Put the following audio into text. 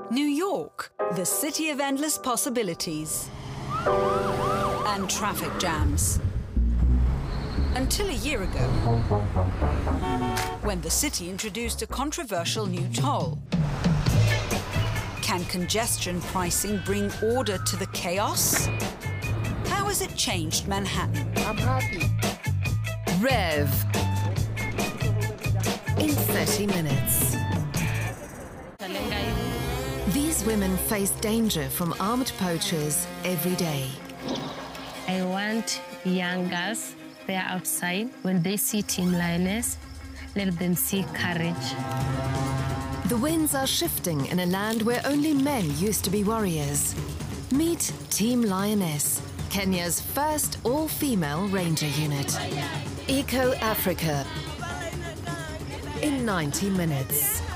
New York, the city of endless possibilities and traffic jams. Until a year ago, when the city introduced a controversial new toll. Can congestion pricing bring order to the chaos? How has it changed Manhattan? I'm happy. Rev. In 30 minutes. These women face danger from armed poachers every day. I want young girls, they are outside. When they see Team Lioness, let them see courage. The winds are shifting in a land where only men used to be warriors. Meet Team Lioness, Kenya's first all-female ranger unit. Eco Africa in 90 minutes.